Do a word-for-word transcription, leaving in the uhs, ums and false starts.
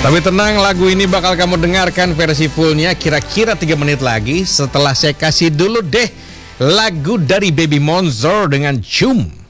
Tapi tenang, lagu ini bakal kamu dengarkan versi fullnya kira-kira tiga menit lagi. Setelah saya kasih dulu deh lagu dari Baby Monster dengan Cium.